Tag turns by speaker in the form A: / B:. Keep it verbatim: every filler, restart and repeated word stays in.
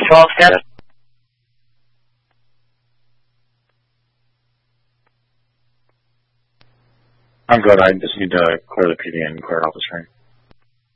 A: twelve status?
B: I'm good. I just need to clear the P D and clear it off the screen.